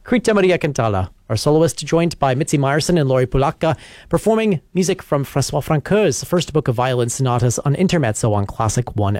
Crita Maria Cantala, our soloist, joined by Mitzi Meyerson and Lori Pulacca, performing music from Francois Francoeur's first book of violin sonatas on Intermezzo on Classic 1